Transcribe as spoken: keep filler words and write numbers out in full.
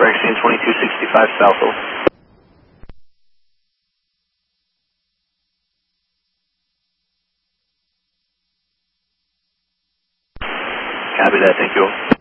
Exceed twenty-two sixty-five South Hill. Copy that, thank you.